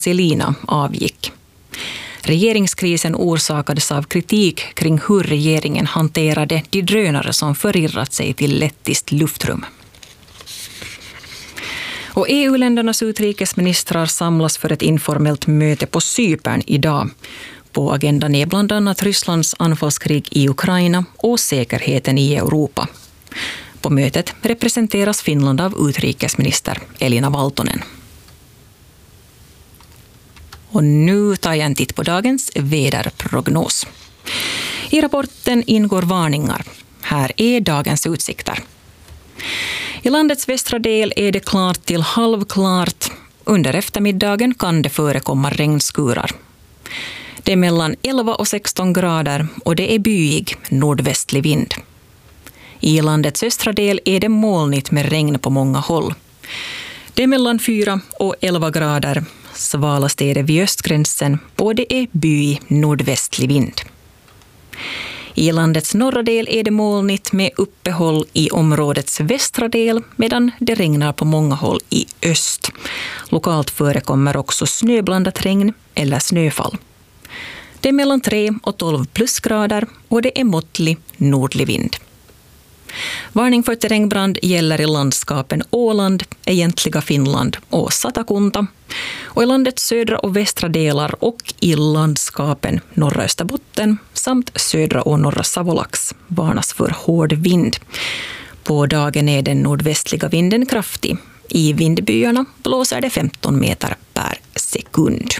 Selina avgick. Regeringskrisen orsakades av kritik kring hur regeringen hanterade de drönare som förirrat sig till lettiskt luftrum. Och EU-ländernas utrikesministrar samlas för ett informellt möte på Cypern idag. På agendan är bland annat Rysslands anfallskrig i Ukraina och säkerheten i Europa. På mötet representeras Finland av utrikesminister Elina Valtonen. Och nu tar jag en titt på dagens väderprognos. I rapporten ingår varningar. Här är dagens utsikter. I landets västra del är det klart till halvklart. Under eftermiddagen kan det förekomma regnskurar. Det är mellan 11 och 16 grader och det är byig nordvästlig vind. I landets östra del är det molnigt med regn på många håll. Det är mellan 4 och 11 grader. Svalast är det vid östgränsen och det är byig nordvästlig vind. I landets norra del är det molnigt med uppehåll i områdets västra del medan det regnar på många håll i öst. Lokalt förekommer också snöblandat regn eller snöfall. Det är mellan 3 och 12 plusgrader och det är måttlig nordlig vind. Varning för terrängbrand gäller i landskapen Åland, egentliga Finland och Satakunta. Och i landets södra och västra delar och i landskapen norra Österbotten samt södra och norra Savolax varnas för hård vind. På dagen är den nordvästliga vinden kraftig. I vindbyarna blåser det 15 meter per sekund.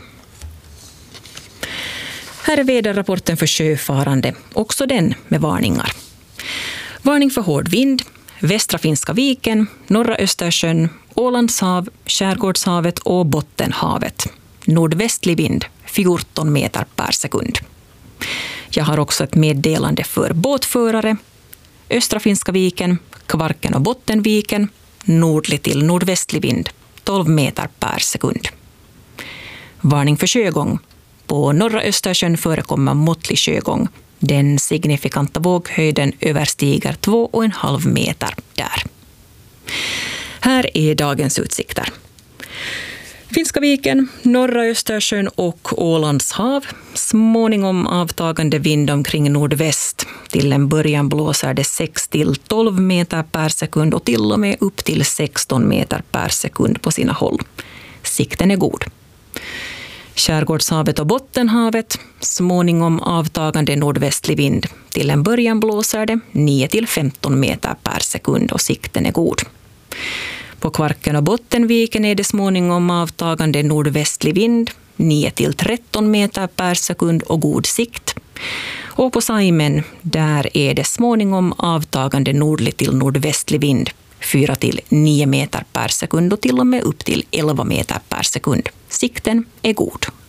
Här är väderrapporten för sjöfarande, också den med varningar. Varning för hård vind, västra Finska viken, norra Östersjön, Ålands hav, Skärgårdshavet och Bottenhavet. Nordvästlig vind, 14 meter per sekund. Jag har också ett meddelande för båtförare. Östra Finska viken, Kvarken och Bottenviken, nordlig till nordvästlig vind, 12 meter per sekund. Varning för sjögång. På norra Östersjön förekommer måttlig sjögång. Den signifikanta våghöjden överstiger 2,5 meter där. Här är dagens utsikter. Finska viken, norra Östersjön och Ålands hav. Småningom avtagande vind omkring nordväst. Till en början blåser det 6 till 12 meter per sekund och till och med upp till 16 meter per sekund på sina håll. Sikten är god. Skärgårdshavet och Bottenhavet, småningom avtagande nordvästlig vind. Till en början blåser det 9 till 15 meter per sekund och sikten är god. På Kvarken och Bottenviken är det småningom avtagande nordvästlig vind, 9 till 13 meter per sekund och god sikt. Och på Saimen, där är det småningom avtagande nordlig till nordvästlig vind, 4 till 9 meter per sekund och till och med upp till 11 meter per sekund. Sikten är god.